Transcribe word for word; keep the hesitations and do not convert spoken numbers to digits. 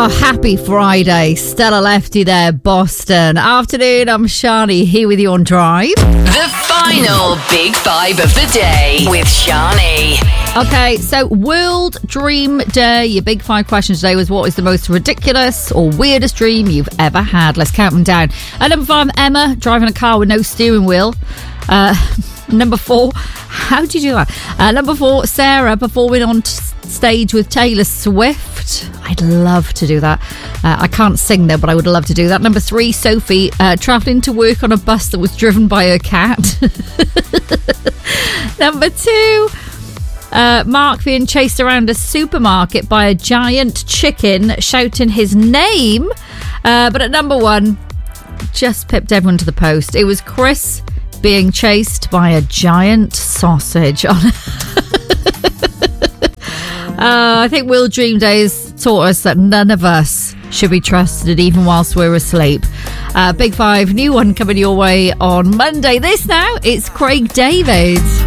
Oh, happy Friday. Stella Lefty there, Boston. Afternoon, I'm Shani here with you on Drive. The final Big Five of the day with Shani. Okay, so World Dream Day. Your big five questions today was, what is the most ridiculous or weirdest dream you've ever had? Let's count them down. At number five, Emma, driving a car with no steering wheel. Uh, number four, how did you do that? Uh, number four, Sarah performing on t- stage with Taylor Swift. I'd love to do that. Uh, I can't sing though, but I would love to do that. Number three, Sophie, uh, travelling to work on a bus that was driven by her cat. Number two, uh, Mark being chased around a supermarket by a giant chicken shouting his name. Uh, but at number one, just pipped everyone to the post. It was Chris being chased by a giant sausage on Uh, I think World Dream Days taught us that none of us should be trusted even whilst we're asleep. Uh, Big Five, new one coming your way on Monday. This now, it's Craig David.